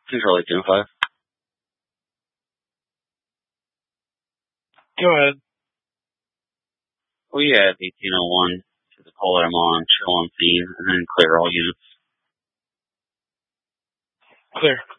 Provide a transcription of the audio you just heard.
Control 805. Go ahead. We have 1801 to the caller I'm on, show on scene, and then clear all units. Clear.